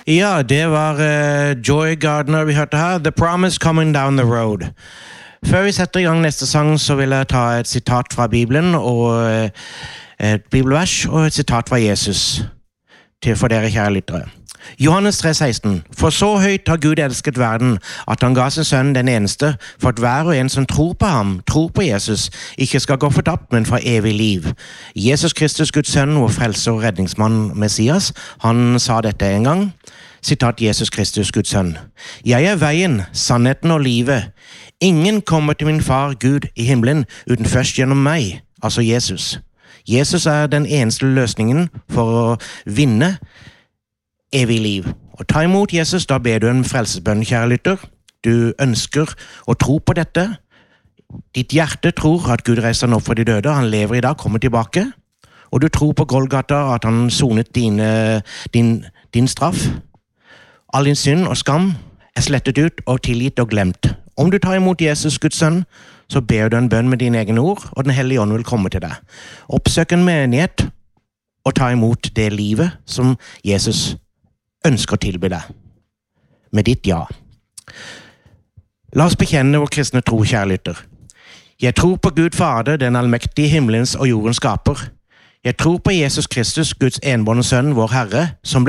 Ja, det var Joy Gardner vi hørte her. The Promise Coming Down the Road. Før vi setter i gang neste sang, så vil jeg ta et sitat fra Bibelen, og et bibelvers, og et sitat fra Jesus, for dere kjære lyttere. Johannes 3,16. For så høyt har Gud elsket verden, at han ga sin sønn den eneste, for at hver og en som tror på ham, tror på Jesus, ikke skal gå fortapt, men fra evig liv. Jesus Kristus, Guds sønn, vår frelser og redningsmann Messias, han sa dette en gang. Sitat Jesus Kristus, Guds sønn. Jeg er veien, sannheten og livet. Ingen kommer til min far Gud i himmelen uten først gjennom meg, altså Jesus. Jesus er den eneste løsningen for å vinne evig liv. Og ta imot Jesus, da ber du en frelsesbønn, kjære lytter. Du ønsker å tro på dette. Ditt hjerte tror at Gud reiser han opp fra de døde, han lever i dag, kommer tilbake. Og du tror på Golgata, at han sonet din straff. All din synd og skam er slettet ut og tilgitt og glemt. Om du tar imot Jesus, Guds sønn, så ber du en bønn med dine egne ord, og den hellige ånd vil komme til deg. Oppsøk en menighet og ta imot det livet som Jesus ønsker å tilby deg. Med ditt ja. La oss bekjenne vår kristne tro, kjære lytter. Jeg tror på Gud Fader, den allmektige himmelens og jordens skaper. Jeg tror på Jesus Kristus, Guds enbårne sønn, vår Herre, som ble